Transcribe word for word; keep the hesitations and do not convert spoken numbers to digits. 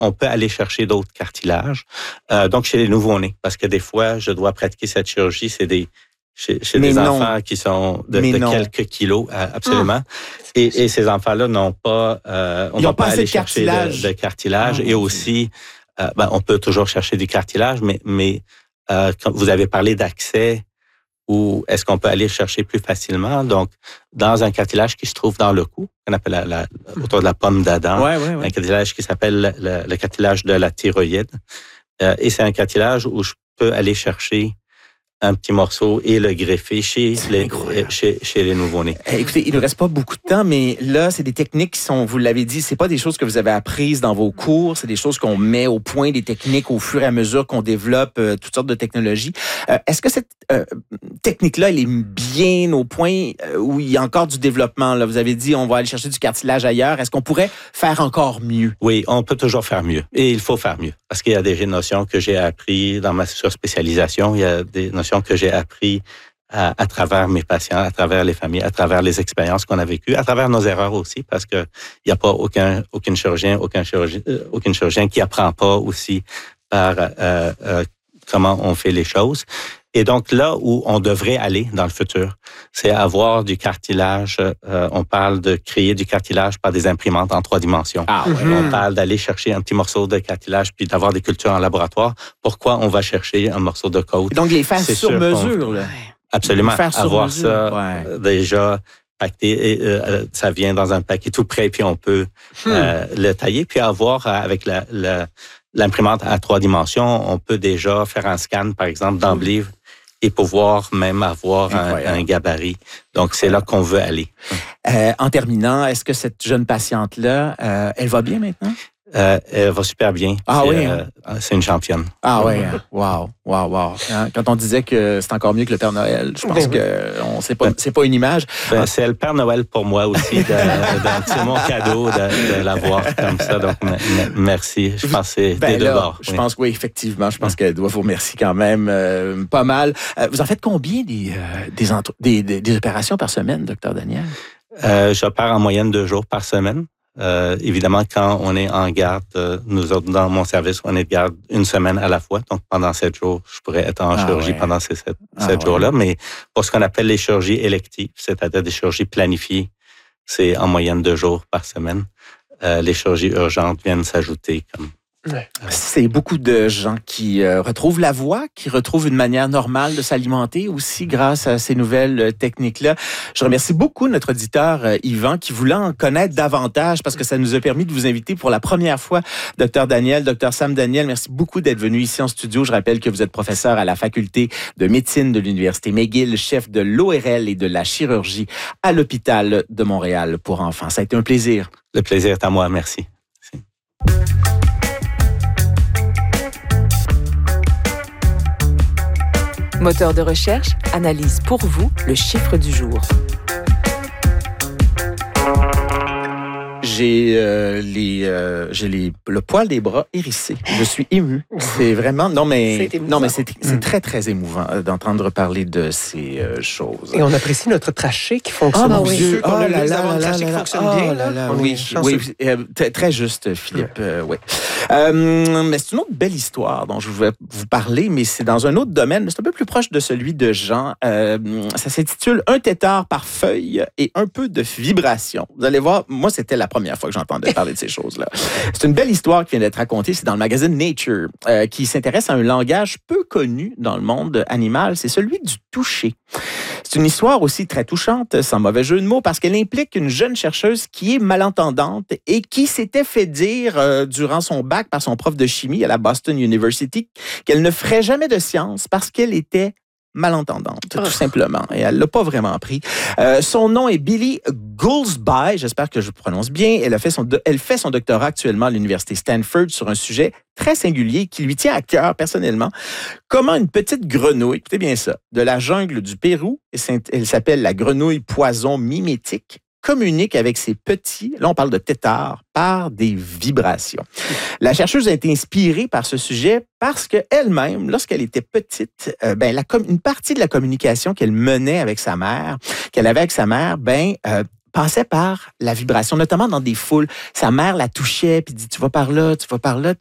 on peut aller chercher d'autres cartilages. Euh, donc, chez les nouveau-nés, parce que des fois, je dois pratiquer cette chirurgie, c'est des chez, chez des non. enfants qui sont de, de quelques kilos, absolument. Ah. Et, et ces enfants-là n'ont pas, euh, on ne va pas, pas aller chercher de, de cartilage. Ah, et aussi, euh, ben, on peut toujours chercher du cartilage, mais, mais euh, quand vous avez parlé d'accès, ou est-ce qu'on peut aller chercher plus facilement? Donc, dans un cartilage qui se trouve dans le cou, qu'on appelle la, la, autour de la pomme d'Adam, ouais, ouais, ouais. un cartilage qui s'appelle le, le, le cartilage de la thyroïde. Euh, et c'est un cartilage où je peux aller chercher un petit morceau et le greffer chez les, chez, chez les nouveau-nés. Écoutez, il ne reste pas beaucoup de temps, mais là, c'est des techniques qui sont, vous l'avez dit, c'est pas des choses que vous avez apprises dans vos cours, c'est des choses qu'on met au point, des techniques au fur et à mesure qu'on développe euh, toutes sortes de technologies. Euh, est-ce que cette euh, technique-là, elle est bien au point euh, où il y a encore du développement? Là? Vous avez dit, on va aller chercher du cartilage ailleurs. Est-ce qu'on pourrait faire encore mieux? Oui, on peut toujours faire mieux. Et il faut faire mieux. Parce qu'il y a des notions que j'ai apprises dans ma surspécialisation. Il y a des notions que j'ai appris à, à travers mes patients, à travers les familles, à travers les expériences qu'on a vécues, à travers nos erreurs aussi, parce que il n'y a pas aucun, aucun chirurgien, aucun chirurgien, euh, aucun chirurgien qui apprend pas aussi par euh, euh, comment on fait les choses. Et donc là où on devrait aller dans le futur, c'est avoir du cartilage. Euh, on parle de créer du cartilage par des imprimantes en trois dimensions. Ah, ouais. On parle d'aller chercher un petit morceau de cartilage puis d'avoir des cultures en laboratoire. Pourquoi on va chercher un morceau de côte? Et donc les faire c'est sur mesure. Là. Absolument. Faire avoir mesure. ça ouais. déjà pacté. Et, euh, ça vient dans un paquet tout prêt puis on peut hmm. euh, le tailler puis avoir avec la, la l'imprimante à trois dimensions, on peut déjà faire un scan par exemple d'emblée. Et pouvoir même avoir un, un gabarit. Donc, c'est là qu'on veut aller. Euh, en terminant, est-ce que cette jeune patiente-là, euh, elle va bien maintenant? Euh, elle va super bien. Ah c'est, oui? Euh, c'est une championne. Ah oui? Wow, wow, wow. Quand on disait que c'est encore mieux que le Père Noël, je pense que on, c'est, pas, ben, c'est pas une image. Ben, c'est le Père Noël pour moi aussi. De, de, c'est mon cadeau de, de l'avoir comme ça. Donc, m- m- merci. Je pense que c'est ben des là, deux bords. Je oui. pense que oui, effectivement. Je pense qu'elle doit vous remercier quand même euh, pas mal. Euh, vous en faites combien des, euh, des, entre- des, des, des opérations par semaine, docteur Daniel? Euh, j'opère en moyenne deux jours par semaine. Euh, évidemment, quand on est en garde, euh, nous autres, dans mon service, on est de garde une semaine à la fois. Donc, pendant sept jours, je pourrais être en ah chirurgie ouais. pendant ces sept, ah sept ouais. jours-là. Mais pour ce qu'on appelle les chirurgies électives, c'est-à-dire des chirurgies planifiées, c'est en moyenne deux jours par semaine. Euh, les chirurgies urgentes viennent s'ajouter comme... Ouais. C'est beaucoup de gens qui euh, retrouvent la voie, qui retrouvent une manière normale de s'alimenter aussi grâce à ces nouvelles euh, techniques-là. Je remercie beaucoup notre auditeur euh, Yvan qui voulait en connaître davantage parce que ça nous a permis de vous inviter pour la première fois, docteur Daniel, docteur Sam Daniel. Merci beaucoup d'être venu ici en studio. Je rappelle que vous êtes professeur à la faculté de médecine de l'Université McGill, chef de l'O R L et de la chirurgie à l'hôpital de Montréal pour enfants. Ça a été un plaisir. Le plaisir est à moi. Merci. Merci. Moteur de recherche analyse pour vous le chiffre du jour. J'ai euh, les euh, j'ai les le poil des bras hérissé. Je suis ému. C'est vraiment non mais c'est non mais c'est c'est très très émouvant d'entendre parler de ces euh, choses. Et on apprécie notre trachée qui fonctionne. Ah mon Dieu, oh là là là là là qui fonctionne oh bien. Là, là, oui, oui, euh, t- très juste, Philippe. Euh, oui. Euh, mais c'est une autre belle histoire dont je voulais vous parler, mais c'est dans un autre domaine, mais c'est un peu plus proche de celui de Jean. Euh, ça s'intitule Un tétard par feuille et un peu de vibration. Vous allez voir, moi c'était la première fois que j'entendais parler de ces choses-là. C'est une belle histoire qui vient d'être racontée. C'est dans le magazine Nature, euh, qui s'intéresse à un langage peu connu dans le monde animal. C'est celui du toucher. C'est une histoire aussi très touchante, sans mauvais jeu de mots, parce qu'elle implique une jeune chercheuse qui est malentendante et qui s'était fait dire euh, durant son bac par son prof de chimie à la Boston University qu'elle ne ferait jamais de science parce qu'elle était malentendante, tout oh. simplement. Et elle l'a pas vraiment pris. Euh, son nom est Billy Goolsby, j'espère que je prononce bien. Elle, a fait son do- elle fait son doctorat actuellement à l'université Stanford sur un sujet très singulier qui lui tient à cœur personnellement. Comment une petite grenouille, écoutez bien ça, de la jungle du Pérou, elle s'appelle la grenouille poison mimétique, communique avec ses petits, là on parle de têtards, par des vibrations. La chercheuse a été inspirée par ce sujet parce qu'elle-même, lorsqu'elle était petite, euh, ben, la com- une partie de la communication qu'elle menait avec sa mère, qu'elle avait avec sa mère, ben, euh, passait par la vibration, notamment dans des foules. Sa mère la touchait, puis dit, tu vas par là, tu vas par là.